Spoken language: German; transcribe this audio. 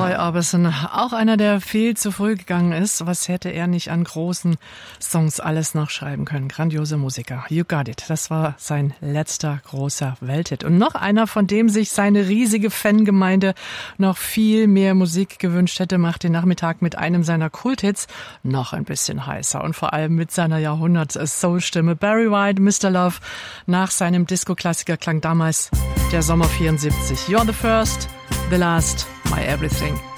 Roy Orbison, auch einer, der viel zu früh gegangen ist. Was hätte er nicht an großen Songs alles noch schreiben können? Grandiose Musiker. You Got It. Das war sein letzter großer Welthit. Und noch einer, von dem sich seine riesige Fangemeinde noch viel mehr Musik gewünscht hätte, macht den Nachmittag mit einem seiner Kulthits noch ein bisschen heißer. Und vor allem mit seiner Jahrhundert-Soul-Stimme. Barry White, Mr. Love. Nach seinem Disco-Klassiker klang damals der Sommer 74. You're the first, the last, my everything.